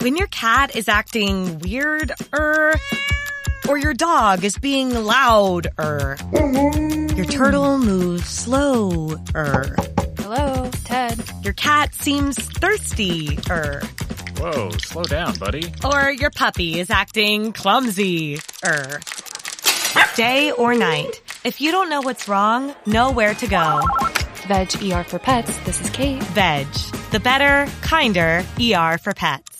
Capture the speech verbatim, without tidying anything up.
When your cat is acting weird, er, or your dog is being loud, er, your turtle moves slow, er. Hello, Ted. Your cat seems thirsty, er. Whoa, slow down, buddy. Or your puppy is acting clumsy, er. Day or night, if you don't know what's wrong, know where to go. Veg E R for Pets, this is Kate. Veg, the better, kinder E R for pets.